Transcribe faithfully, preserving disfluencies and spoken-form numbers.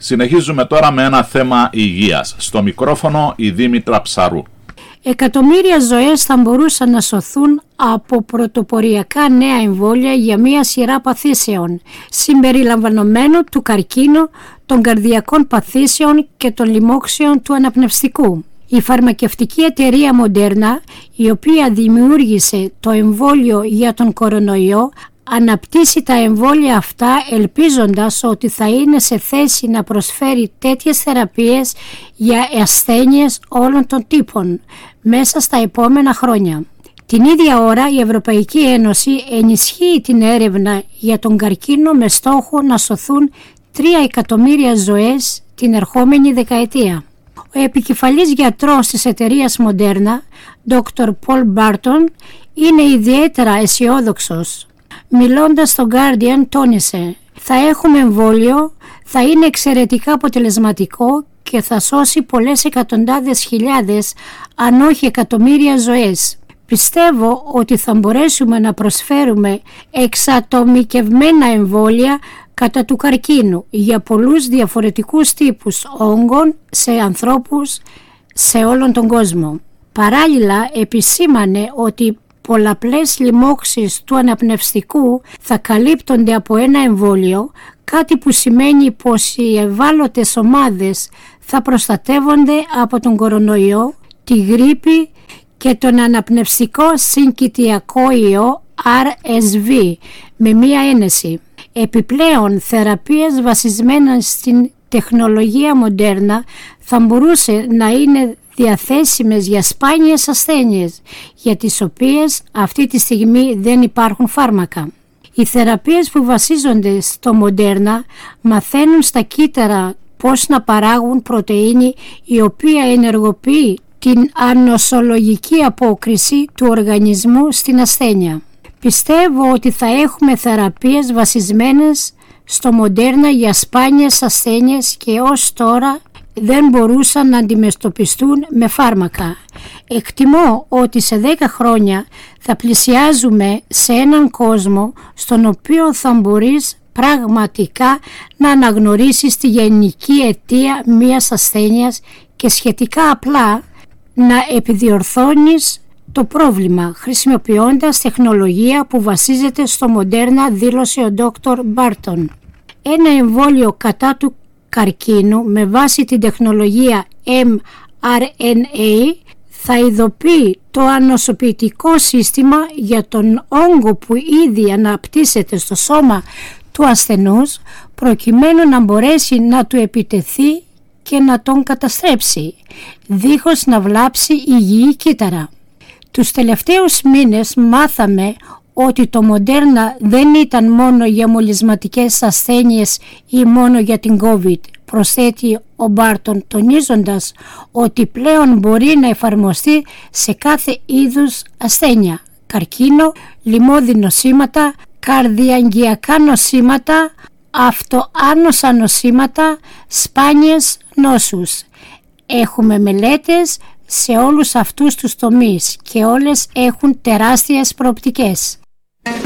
Συνεχίζουμε τώρα με ένα θέμα υγείας. Στο μικρόφωνο η Δήμητρα Ψαρού. Εκατομμύρια ζωές θα μπορούσαν να σωθούν από πρωτοποριακά νέα εμβόλια για μία σειρά παθήσεων, συμπεριλαμβανομένου του καρκίνου, των καρδιακών παθήσεων και των λοιμώξεων του αναπνευστικού. Η φαρμακευτική εταιρεία Moderna, η οποία δημιούργησε το εμβόλιο για τον κορονοϊό, αναπτύσσει τα εμβόλια αυτά ελπίζοντας ότι θα είναι σε θέση να προσφέρει τέτοιες θεραπείες για ασθένειες όλων των τύπων μέσα στα επόμενα χρόνια. Την ίδια ώρα η Ευρωπαϊκή Ένωση ενισχύει την έρευνα για τον καρκίνο με στόχο να σωθούν τρία εκατομμύρια ζωές την ερχόμενη δεκαετία. Ο επικεφαλής γιατρός της εταιρείας Moderna, ντόκτορ Paul Barton, είναι ιδιαίτερα αισιόδοξος. Μιλώντας στο Guardian τόνισε «Θα έχουμε εμβόλιο, θα είναι εξαιρετικά αποτελεσματικό και θα σώσει πολλές εκατοντάδες χιλιάδες, αν όχι εκατομμύρια ζωές. Πιστεύω ότι θα μπορέσουμε να προσφέρουμε εξατομικευμένα εμβόλια κατά του καρκίνου για πολλούς διαφορετικούς τύπους όγκων σε ανθρώπους σε όλον τον κόσμο». Παράλληλα επισήμανε ότι πολλαπλές λοιμώξεις του αναπνευστικού θα καλύπτονται από ένα εμβόλιο, κάτι που σημαίνει πως οι ευάλωτες ομάδες θα προστατεύονται από τον κορονοϊό, τη γρίπη και τον αναπνευστικό συγκητιακό ιό αρ ες βι με μία ένεση. Επιπλέον, θεραπείες βασισμένες στην τεχνολογία Moderna θα μπορούσε να είναι διαθέσιμες για σπάνιες ασθένειες, για τις οποίες αυτή τη στιγμή δεν υπάρχουν φάρμακα. Οι θεραπείες που βασίζονται στο Moderna μαθαίνουν στα κύτταρα πώς να παράγουν πρωτεΐνη, η οποία ενεργοποιεί την ανοσολογική απόκριση του οργανισμού στην ασθένεια. Πιστεύω ότι θα έχουμε θεραπείες βασισμένες στο Moderna για σπάνιες ασθένειες και ως τώρα δεν μπορούσαν να αντιμετωπιστούν με φάρμακα. Εκτιμώ ότι σε δέκα χρόνια θα πλησιάζουμε σε έναν κόσμο στον οποίο θα μπορείς πραγματικά να αναγνωρίσεις τη γενική αιτία μιας ασθένειας και σχετικά απλά να επιδιορθώνεις το πρόβλημα χρησιμοποιώντας τεχνολογία που βασίζεται στο Moderna, δήλωσε ο ντόκτορ Barton. Ένα εμβόλιο κατά του καρκίνου με βάση την τεχνολογία εμ αρ εν έι θα ειδοποιεί το ανοσοποιητικό σύστημα για τον όγκο που ήδη αναπτύσσεται στο σώμα του ασθενούς, προκειμένου να μπορέσει να του επιτεθεί και να τον καταστρέψει, δίχως να βλάψει υγιή κύτταρα. Τους τελευταίους μήνες μάθαμε ότι το Moderna δεν ήταν μόνο για μολυσματικές ασθένειες ή μόνο για την COVID, προσθέτει ο Μπάρτον, τονίζοντας ότι πλέον μπορεί να εφαρμοστεί σε κάθε είδους ασθένεια, καρκίνο, λοιμώδη νοσήματα, καρδιαγγειακά νοσήματα, αυτοάνοσα νοσήματα, σπάνιες νόσους. Έχουμε μελέτες σε όλους αυτούς τους τομείς και όλες έχουν τεράστιες προοπτικές.